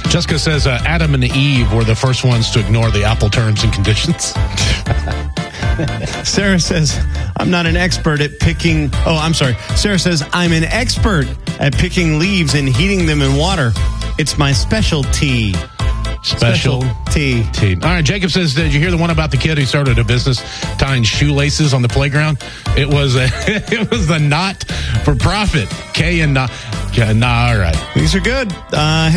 Jessica says Adam and Eve were the first ones to ignore the Apple terms and conditions. Sarah says, I'm not an expert at picking... Sarah says, I'm an expert at picking leaves and heating them in water. It's my specialty. Specialty. All right, Jacob says, did you hear the one about the kid who started a business tying shoelaces on the playground? It was the not for profit. All right. These are good.